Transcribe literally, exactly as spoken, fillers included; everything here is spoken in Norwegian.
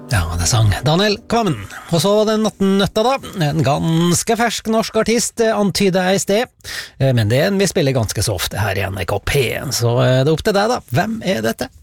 Ja, det sang Daniel Kvammen. Og så den nattennøtta da, en ganske fersk norsk artist, antyder jeg i sted. Men det er en vi spiller ganske så ofte her i N R K P en, så det er opp til deg da. Hvem er dette?